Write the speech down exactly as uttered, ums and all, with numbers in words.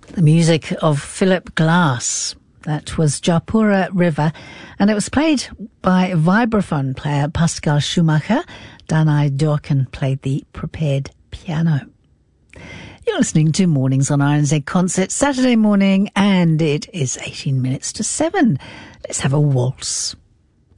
The music of Philip Glass. That was Japura River, and it was played by vibraphone player Pascal Schumacher. Danai Dorkin played the prepared piano. You're listening to Mornings on R N Z Concert, Saturday morning, and it is eighteen minutes to seven. Let's have a waltz.